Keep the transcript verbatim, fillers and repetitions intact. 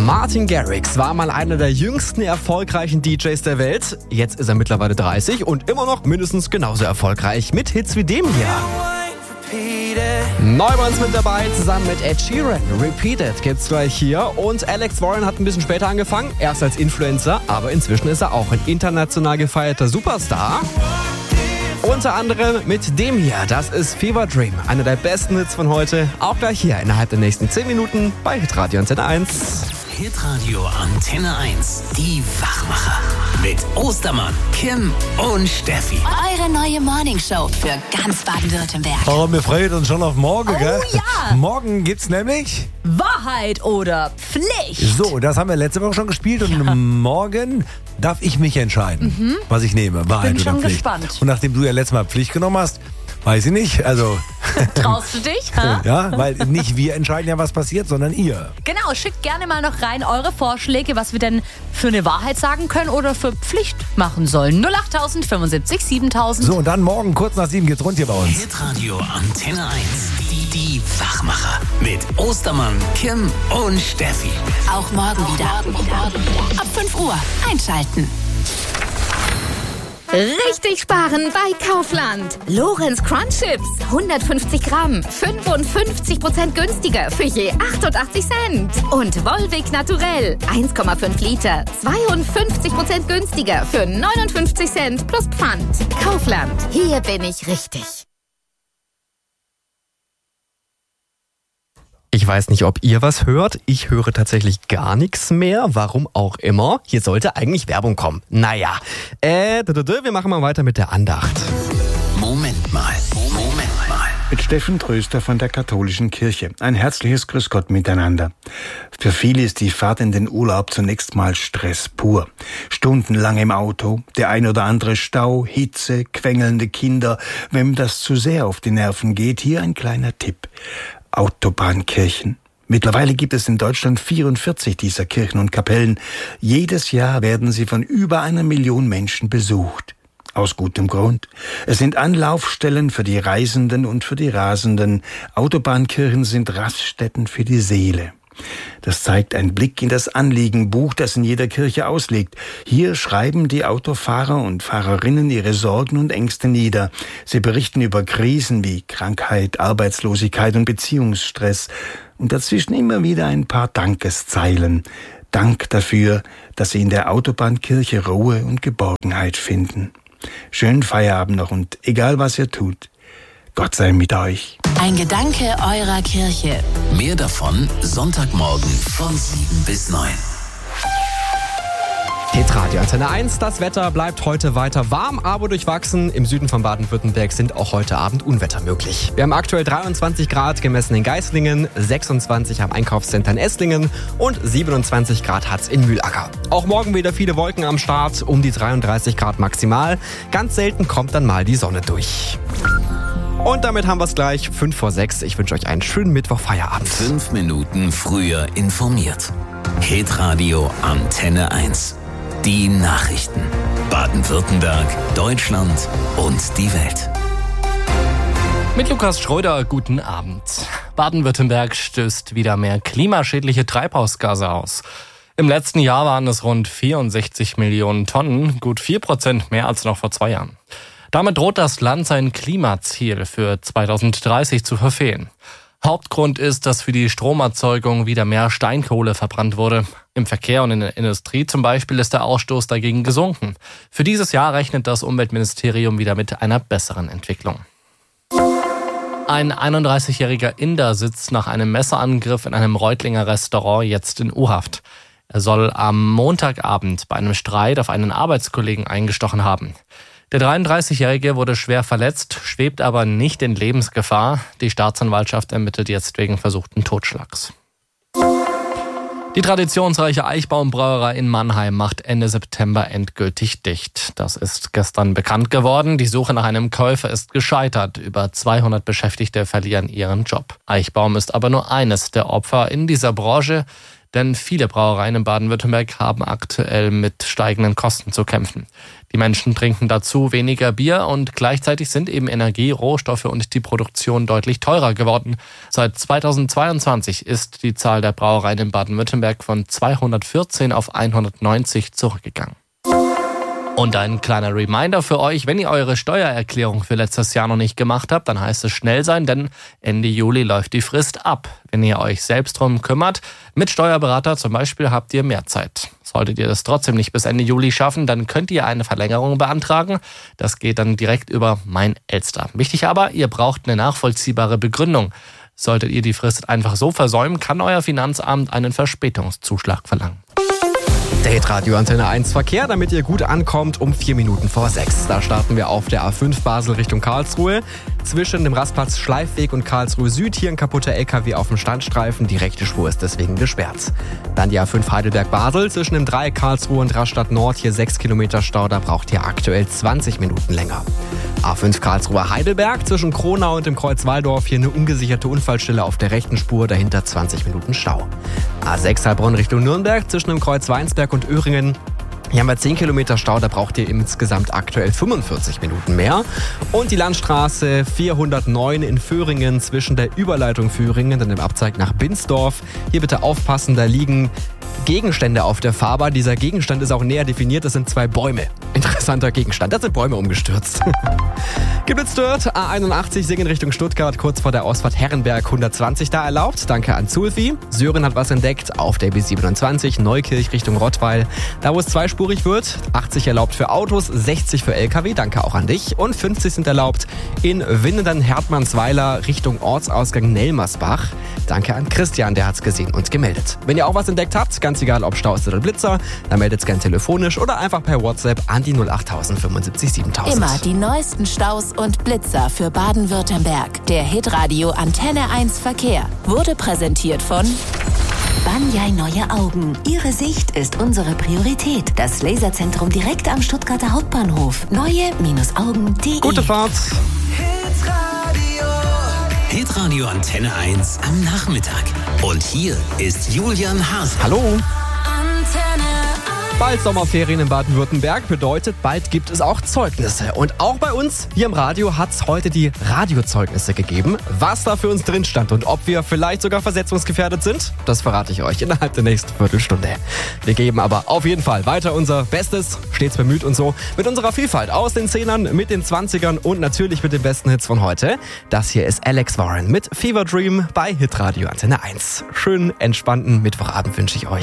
Martin Garrix war mal einer der jüngsten erfolgreichen D Js der Welt. Jetzt ist er mittlerweile dreißig und immer noch mindestens genauso erfolgreich mit Hits wie dem hier. Neu bei uns mit dabei, zusammen mit Ed Sheeran. Repeat It gibt's gleich hier. Und Alex Warren hat ein bisschen später angefangen, erst als Influencer, aber inzwischen ist er auch ein international gefeierter Superstar. Unter anderem mit dem hier, das ist Fever Dream, einer der besten Hits von heute. Auch gleich hier innerhalb der nächsten zehn Minuten bei Hitradio Antenne eins. Hitradio Antenne eins, die Wachmacher. Mit Ostermann, Kim und Steffi. Eure neue Morningshow für ganz Baden-Württemberg. Oh, wir freuen uns schon auf morgen, Oh, gell? ja. Morgen gibt's nämlich... Wahrheit oder Pflicht? So, das haben wir letzte Woche schon gespielt und Ja. morgen darf ich mich entscheiden, was ich nehme, Wahrheit Bin oder schon Pflicht. gespannt. Und nachdem du ja letztes Mal Pflicht genommen hast, weiß ich nicht, also... Traust du dich? Ha? Ja, weil nicht wir entscheiden ja, was passiert, sondern ihr. Genau, schickt gerne mal noch rein eure Vorschläge, was wir denn für eine Wahrheit sagen können oder für Pflicht machen sollen. null acht fünfundsiebzig siebentausend. So, und dann morgen kurz nach sieben geht's rund hier bei uns. Hitradio Antenne eins, die, die Wachmacher. Mit Ostermann, Kim und Steffi. Auch morgen wieder. Ab fünf Uhr einschalten. Richtig sparen bei Kaufland. Lorenz Crunch Chips, hundertfünfzig Gramm, fünfundfünfzig Prozent günstiger für je achtundachtzig Cent. Und Volvic Naturell, eins Komma fünf Liter, zweiundfünfzig Prozent günstiger für neunundfünfzig Cent plus Pfand. Kaufland, hier bin ich richtig. Ich weiß nicht, ob ihr was hört. Ich höre tatsächlich gar nichts mehr. Warum auch immer. Hier sollte eigentlich Werbung kommen. Naja, äh, wir machen mal weiter mit der Andacht. Moment mal, Moment mal. Mit Steffen Tröster von der Katholischen Kirche. Ein herzliches Grüß Gott miteinander. Für viele ist die Fahrt in den Urlaub zunächst mal Stress pur. Stundenlang im Auto, der ein oder andere Stau, Hitze, quengelnde Kinder. Wenn das zu sehr auf die Nerven geht, hier ein kleiner Tipp. Autobahnkirchen. Mittlerweile gibt es in Deutschland vierundvierzig dieser Kirchen und Kapellen. Jedes Jahr werden sie von über einer Million Menschen besucht. Aus gutem Grund. Es sind Anlaufstellen für die Reisenden und für die Rasenden. Autobahnkirchen sind Raststätten für die Seele. Das zeigt ein Blick in das Anliegenbuch, das in jeder Kirche ausliegt. Hier schreiben die Autofahrer und Fahrerinnen ihre Sorgen und Ängste nieder. Sie berichten über Krisen wie Krankheit, Arbeitslosigkeit und Beziehungsstress. Und dazwischen immer wieder ein paar Dankeszeilen. Dank dafür, dass sie in der Autobahnkirche Ruhe und Geborgenheit finden. Schönen Feierabend noch und egal was ihr tut, Gott sei mit euch. Ein Gedanke eurer Kirche. Mehr davon Sonntagmorgen von sieben bis neun. Hitradio Antenne eins, das Wetter bleibt heute weiter warm, aber durchwachsen. Im Süden von Baden-Württemberg sind auch heute Abend Unwetter möglich. Wir haben aktuell dreiundzwanzig Grad gemessen in Geislingen, sechsundzwanzig am Einkaufscenter in Esslingen und siebenundzwanzig Grad hat's in Mühlacker. Auch morgen wieder viele Wolken am Start, um die dreiunddreißig Grad maximal. Ganz selten kommt dann mal die Sonne durch. Und damit haben wir es gleich, fünf vor sechs. Ich wünsche euch einen schönen Mittwoch-Feierabend. Fünf Minuten früher informiert. Hitradio Antenne eins. Die Nachrichten. Baden-Württemberg, Deutschland und die Welt. Mit Lukas Schröder, guten Abend. Baden-Württemberg stößt wieder mehr klimaschädliche Treibhausgase aus. Im letzten Jahr waren es rund vierundsechzig Millionen Tonnen, gut vier Prozent mehr als noch vor zwei Jahren. Damit droht das Land sein Klimaziel für zweitausenddreißig zu verfehlen. Hauptgrund ist, dass für die Stromerzeugung wieder mehr Steinkohle verbrannt wurde. Im Verkehr und in der Industrie zum Beispiel ist der Ausstoß dagegen gesunken. Für dieses Jahr rechnet das Umweltministerium wieder mit einer besseren Entwicklung. Ein einunddreißigjähriger Inder sitzt nach einem Messerangriff in einem Reutlinger Restaurant jetzt in U-Haft. Er soll am Montagabend bei einem Streit auf einen Arbeitskollegen eingestochen haben. Der dreiunddreißigjährige wurde schwer verletzt, schwebt aber nicht in Lebensgefahr. Die Staatsanwaltschaft ermittelt jetzt wegen versuchten Totschlags. Die traditionsreiche Eichbaumbrauerei in Mannheim macht Ende September endgültig dicht. Das ist gestern bekannt geworden. Die Suche nach einem Käufer ist gescheitert. Über zweihundert Beschäftigte verlieren ihren Job. Eichbaum ist aber nur eines der Opfer in dieser Branche. Denn viele Brauereien in Baden-Württemberg haben aktuell mit steigenden Kosten zu kämpfen. Die Menschen trinken dazu weniger Bier und gleichzeitig sind eben Energie, Rohstoffe und die Produktion deutlich teurer geworden. Seit zweitausendzweiundzwanzig ist die Zahl der Brauereien in Baden-Württemberg von zweihundertvierzehn auf hundertneunzig zurückgegangen. Und ein kleiner Reminder für euch, wenn ihr eure Steuererklärung für letztes Jahr noch nicht gemacht habt, dann heißt es schnell sein, denn Ende Juli läuft die Frist ab. Wenn ihr euch selbst drum kümmert, mit Steuerberater zum Beispiel, habt ihr mehr Zeit. Solltet ihr das trotzdem nicht bis Ende Juli schaffen, dann könnt ihr eine Verlängerung beantragen. Das geht dann direkt über Mein Elster. Wichtig aber, ihr braucht eine nachvollziehbare Begründung. Solltet ihr die Frist einfach so versäumen, kann euer Finanzamt einen Verspätungszuschlag verlangen. Der Hitradio Antenne eins Verkehr, damit ihr gut ankommt, um vier Minuten vor sechs. Da starten wir auf der A fünf Basel Richtung Karlsruhe. Zwischen dem Rastplatz Schleifweg und Karlsruhe Süd hier ein kaputter L K W auf dem Standstreifen. Die rechte Spur ist deswegen gesperrt. Dann die A fünf Heidelberg-Basel zwischen dem Dreieck Karlsruhe und Rastatt Nord. Hier sechs Kilometer Stau, da braucht ihr aktuell zwanzig Minuten länger. A fünf Karlsruhe Heidelberg zwischen Kronau und dem Kreuz Walldorf. Hier eine ungesicherte Unfallstelle auf der rechten Spur, dahinter zwanzig Minuten Stau. A sechs Heilbronn Richtung Nürnberg zwischen dem Kreuz Weinsberg und Öhringen. Hier haben wir zehn Kilometer Stau, da braucht ihr insgesamt aktuell fünfundvierzig Minuten mehr. Und die Landstraße vierhundertneun in Föhringen zwischen der Überleitung Föhringen und dem Abzweig nach Binsdorf. Hier bitte aufpassen, da liegen Gegenstände auf der Fahrbahn. Dieser Gegenstand ist auch näher definiert, das sind zwei Bäume. Interessanter Gegenstand, da sind Bäume umgestürzt. Geblitzt wird A einundachtzig Singen Richtung Stuttgart, kurz vor der Ausfahrt Herrenberg hundertzwanzig da erlaubt. Danke an Zulfi. Sören hat was entdeckt auf der B siebenundzwanzig Neukirch Richtung Rottweil. Da wo es zweispurig wird, achtzig erlaubt für Autos, sechzig für L K W, danke auch an dich. Und fünfzig sind erlaubt in Winnenden-Hertmannsweiler Richtung Ortsausgang Nelmersbach. Danke an Christian, der hat's gesehen und gemeldet. Wenn ihr auch was entdeckt habt, ganz egal ob Stau ist oder Blitzer, dann meldet's gern telefonisch oder einfach per WhatsApp an die null acht null null fünfundsiebzig siebentausend. Immer die neuesten Staus und Blitzer für Baden-Württemberg. Der Hitradio Antenne eins Verkehr wurde präsentiert von Banyai Neue Augen. Ihre Sicht ist unsere Priorität. Das Laserzentrum direkt am Stuttgarter Hauptbahnhof. Neue-Augen punkt de. Gute Fahrt. Hitradio Antenne eins am Nachmittag. Und hier ist Julian Haas. Hallo. Bald Sommerferien in Baden-Württemberg bedeutet, bald gibt es auch Zeugnisse. Und auch bei uns hier im Radio hat es heute die Radiozeugnisse gegeben. Was da für uns drin stand und ob wir vielleicht sogar versetzungsgefährdet sind, das verrate ich euch innerhalb der nächsten Viertelstunde. Wir geben aber auf jeden Fall weiter unser Bestes, stets bemüht und so, mit unserer Vielfalt aus den Zehnern, mit den Zwanzigern und natürlich mit den besten Hits von heute. Das hier ist Alex Warren mit Fever Dream bei Hitradio Antenne eins. Schönen, entspannten Mittwochabend wünsche ich euch.